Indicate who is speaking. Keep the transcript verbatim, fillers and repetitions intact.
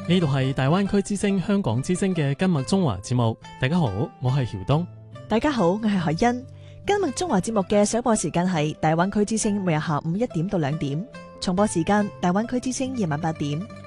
Speaker 1: 呢度係大灣區之聲香港之聲嘅今日中華節目。大家好，我係曉東。
Speaker 2: 大家好，我係海欣。今日中華節目嘅首播時間係大灣區之聲，每日下午一點到兩點；重播時間大灣區之聲夜晚八點。